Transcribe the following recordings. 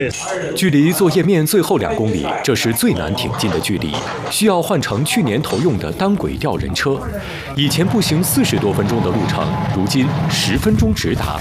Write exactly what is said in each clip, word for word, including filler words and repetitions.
距离作业面最后两公里，这是最难挺进的距离，需要换乘去年投用的单轨吊人车。以前步行四十多分钟的路程，如今十分钟直达。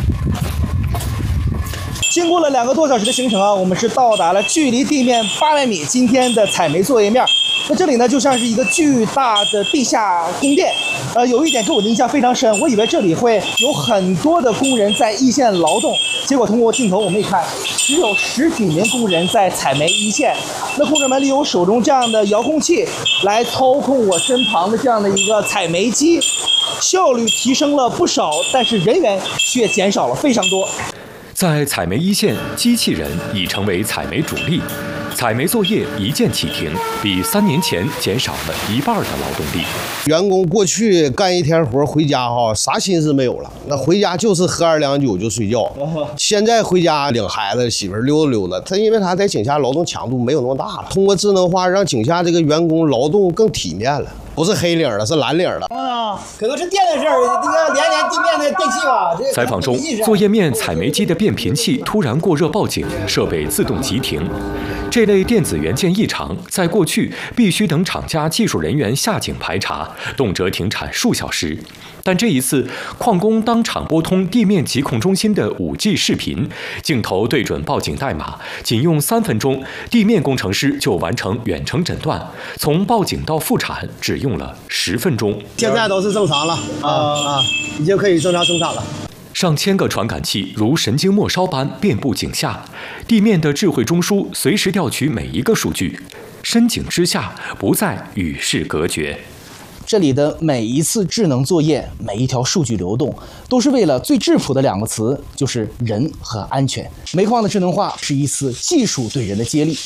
经过了两个多小时的行程啊，我们是到达了距离地面八百米今天的采煤作业面。那这里呢，就像是一个巨大的地下宫殿。呃，有一点给我的印象非常深，我以为这里会有很多的工人在一线劳动，结果通过镜头我们一看，只有十几名工人在采煤一线。那工人们利用手中这样的遥控器来操控我身旁的这样的一个采煤机，效率提升了不少，但是人员却减少了非常多。 在采煤一线，机器人已成为采煤主力。采煤作业一键启停，比三年前减少了一半的劳动力。 员工过去干一天活回家哈，啥心思没有了，那回家就是喝二两酒就睡觉。现在回家领孩子媳妇溜达溜达，他因为他在井下劳动强度没有那么大了，通过智能化让井下这个员工劳动更体面了。不是黑领的，是蓝领的。 啊，可能是电的事儿，这个连连地面的电器吧。 采访中，作业面采煤机的变频器突然过热报警，设备自动急停。这类电子元件异常，在过去必须等厂家技术人员下井排查，动辄停产数小时。但这一次，矿工当场拨通地面疾控中心的 五 G 视频，镜头对准报警代码，仅用三分钟，地面工程师就完成远程诊断，从报警到复产只用了十分钟。 现在都是正常了啊啊，已经可以正常生产了。 上千个传感器如神经末梢般遍布井下，地面的智慧中枢随时调取每一个数据，深井之下不再与世隔绝。 这里的每一次智能作业，每一条数据流动，都是为了最质朴的两个词，就是人和安全。煤矿的智能化是一次技术对人的接力。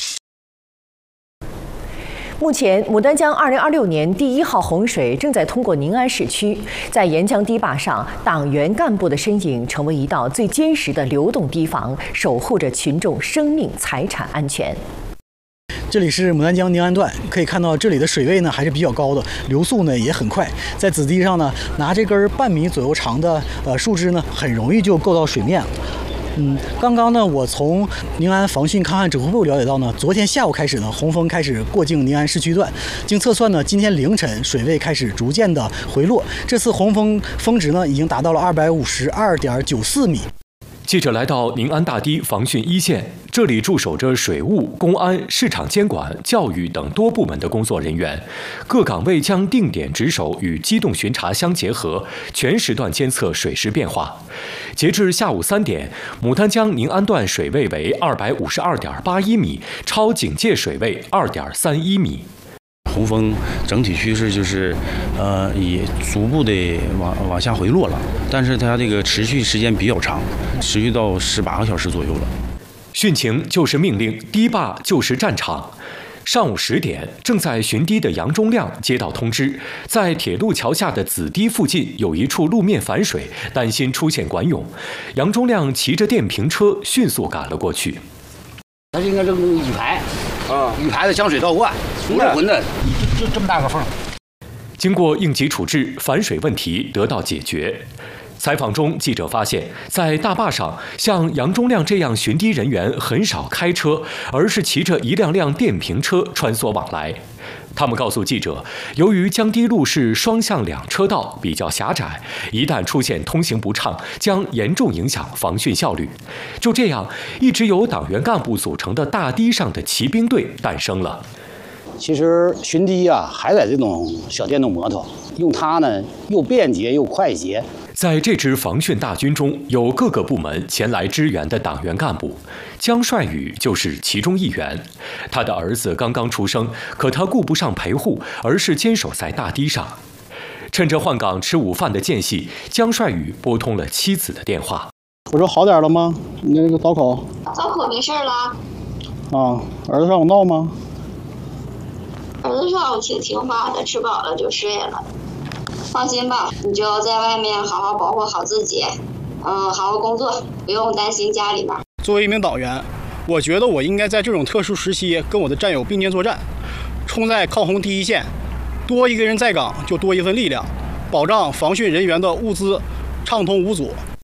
目前，牡丹江二零二六年第一号洪水正在通过宁安市区，在沿江堤坝上，党员干部的身影成为一道最坚实的流动堤防，守护着群众生命财产安全。 这里是牡丹江宁安段，可以看到这里的水位呢还是比较高的，流速呢也很快。在子堤上呢，拿这根半米左右长的呃树枝呢，很容易就够到水面了。嗯，刚刚呢，我从宁安防汛抗旱指挥部了解到呢，昨天下午开始呢，洪峰开始过境宁安市区段。经测算呢，今天凌晨水位开始逐渐的回落，这次洪峰峰值呢已经达到了二百五十二点九四米。 记者来到宁安大堤防汛一线，这里驻守着水务、公安、市场监管、教育等多部门的工作人员，各岗位将定点值守与机动巡查相结合，全时段监测水势变化。截至下午三点，牡丹江宁安段水位为二百五十二点八一米，超警戒水位二点三一米。 洪峰整体趋势就是，呃，以逐步的往往下回落了，但是它这个持续时间比较长，持续到十八个小时左右了。 汛情就是命令，堤坝就是战场。上午十点，正在巡堤的杨忠亮接到通知，在铁路桥下的子堤附近有一处路面反水，担心出现管涌。杨忠亮骑着电瓶车迅速赶了过去。 它应该是雨排，啊，雨排的将水倒灌，不是浑的，就就这么大个缝。 经过应急处置，反水问题得到解决。采访中，记者发现，在大坝上，像杨忠亮这样巡堤人员很少开车，而是骑着一辆辆电瓶车穿梭往来。他们告诉记者，由于江堤路是双向两车道，比较狭窄，一旦出现通行不畅，将严重影响防汛效率。就这样，一支由党员干部组成的大堤上的骑兵队诞生了。 其实巡堤啊，还在这种小电动摩托，用它呢又便捷又快捷。 在这支防汛大军中，有各个部门前来支援的党员干部，江帅宇就是其中一员。他的儿子刚刚出生，可他顾不上陪护，而是坚守在大堤上。趁着换岗吃午饭的间隙，江帅宇拨通了妻子的电话。 我说好点了吗？你那个刀口？ 刀口没事了。 啊，儿子上午闹吗？ 儿子上午挺听话的，吃饱了就睡了。放心吧，你就在外面好好保护好自己，嗯，好好工作，不用担心家里边。 作为一名党员，我觉得我应该在这种特殊时期跟我的战友并肩作战，冲在抗洪第一线，多一个人在岗就多一份力量，保障防汛人员的物资畅通无阻。